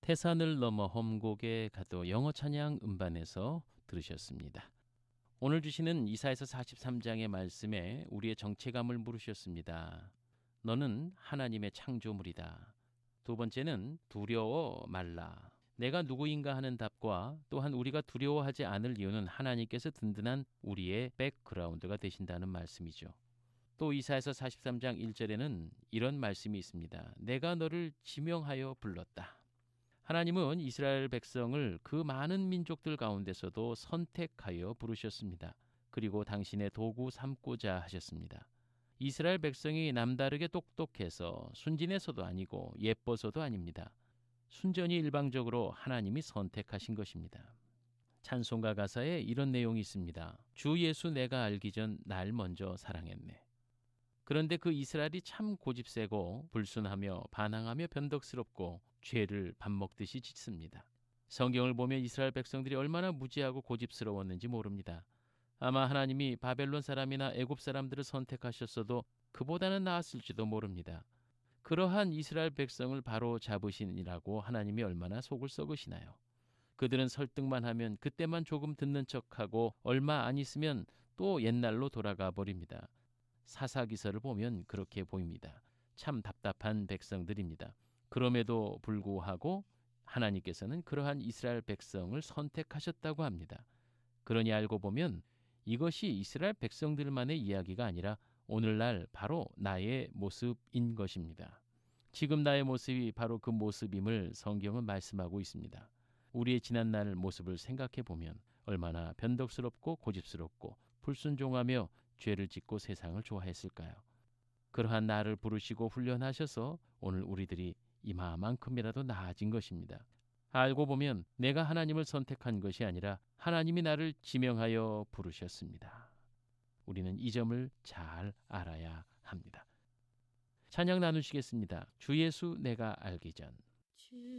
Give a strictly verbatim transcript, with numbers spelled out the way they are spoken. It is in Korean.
태산을 넘어 험곡에 가도 영어 찬양 음반에서 들으셨습니다. 오늘 주시는 이사야서 사십삼 장의 말씀에 우리의 정체감을 물으셨습니다. 너는 하나님의 창조물이다. 두 번째는 두려워 말라. 내가 누구인가 하는 답과 또한 우리가 두려워하지 않을 이유는 하나님께서 든든한 우리의 백그라운드가 되신다는 말씀이죠. 또 이사야서 사십삼 장 일 절에는 이런 말씀이 있습니다. 내가 너를 지명하여 불렀다. 하나님은 이스라엘 백성을 그 많은 민족들 가운데서도 선택하여 부르셨습니다. 그리고 당신의 도구 삼고자 하셨습니다. 이스라엘 백성이 남다르게 똑똑해서 순진해서도 아니고 예뻐서도 아닙니다. 순전히 일방적으로 하나님이 선택하신 것입니다. 찬송가 가사에 이런 내용이 있습니다. 주 예수 내가 알기 전 날 먼저 사랑했네. 그런데 그 이스라엘이 참 고집세고 불순하며 반항하며 변덕스럽고 죄를 밥 먹듯이 짓습니다. 성경을 보면 이스라엘 백성들이 얼마나 무지하고 고집스러웠는지 모릅니다. 아마 하나님이 바벨론 사람이나 애굽 사람들을 선택하셨어도 그보다는 나았을지도 모릅니다. 그러한 이스라엘 백성을 바로 잡으시니라고 하나님이 얼마나 속을 썩으시나요? 그들은 설득만 하면 그때만 조금 듣는 척하고 얼마 안 있으면 또 옛날로 돌아가 버립니다. 사사기서를 보면 그렇게 보입니다. 참 답답한 백성들입니다. 그럼에도 불구하고 하나님께서는 그러한 이스라엘 백성을 선택하셨다고 합니다. 그러니 알고 보면 이것이 이스라엘 백성들만의 이야기가 아니라 오늘날 바로 나의 모습인 것입니다. 지금 나의 모습이 바로 그 모습임을 성경은 말씀하고 있습니다. 우리의 지난날 모습을 생각해 보면 얼마나 변덕스럽고 고집스럽고 불순종하며 죄를 짓고 세상을 좋아했을까요? 그러한 나를 부르시고 훈련하셔서 오늘 우리들이 이마만큼이라도 나아진 것입니다. 알고 보면 내가 하나님을 선택한 것이 아니라 하나님이 나를 지명하여 부르셨습니다. 우리는 이 점을 잘 알아야 합니다. 찬양 나누시겠습니다. 주 예수 내가 알기 전.